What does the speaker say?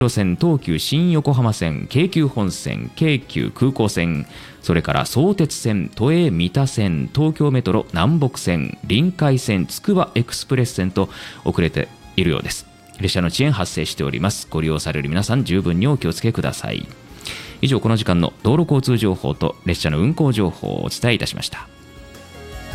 路線、東急新横浜線、京急本線、京急空港線、それから相鉄線、都営三田線、東京メトロ南北線、臨海線、つくばエクスプレス線と遅れているようです。列車の遅延発生しております。ご利用される皆さん、十分にお気をつけください。以上、この時間の道路交通情報と列車の運行情報をお伝えいたしました。